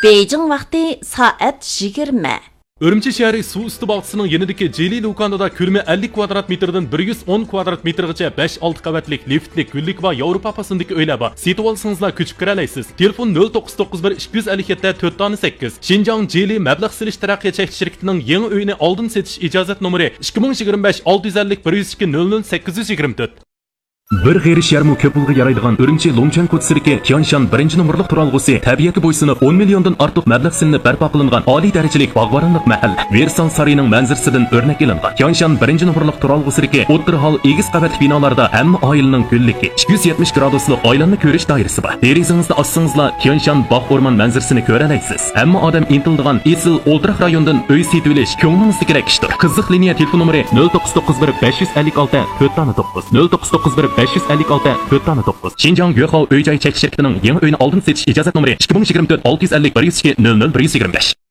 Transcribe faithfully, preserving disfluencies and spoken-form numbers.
Beijing vaqti soat yigirma. Urumchi shahri suv usti bog'chisining yanidagi Jeli do'konida ko'lami ellik kvadrat metrdan bir yuz o'n kvadrat metrgacha besh olti qavatlik liftlik, gullik va Yevropa pasındagi uylar bor. Setib olsangizlar ko'chib kira olasiz. Telefon nol to'qqiz to'qqiz bir ikki yuz ellik yetti to'rt sakkiz. Xinjiang Jeli mablag' silish taraqqiyot cheklanish shirkatining yangi uyini oldin setish ijozat nomeri ikki ming yigirma besh olti yuz ellik bir yuz ikki nol nol sakkiz yuz yigirma to'rt. Bir g'irish yarmu ko'p pulga yaraydigan Urumchi Longchang ko'chasidagi Tianshan birinchi nomerlik turalg'usi tabiatga bo'ysunib o'n milliondan ortiq mablag' silinib barpo qilingan oliy darajalik bog'boronlik mahalla Versan sarining manzarasidan o'rnak olingan. Tianshan birinchi nomerlik turalg'usidagi o'tir hol egiz qavatli binolarda hamma oilaning ko'lligi ikki yuz yetmish graduslik oilani ko'rish doirasi bor. Derizangizni ochsangizlar Tianshan bog' o'rmon manzarasini ko'ra olasiz. Hamma odam intildigan Esil O'ltiraq rayonidan uy setib olish ko'nglingizdagi kerak ishdir. Qiziq liniya telefon nomeri nol to'qqiz to'qqiz bir besh yuz ellik olti to'rt to'qqiz nol to'qqiz to'qqiz bir besh yuz ellik olti to'rt to'qqiz. Xinjiang Yuhao uy-joy chekish shirkatining yangi uyini oldin setish ijozat nomeri ikki ming yigirma to'rt olti yuz ellik bir yuz ikki nol nol bir yuz yigirma besh.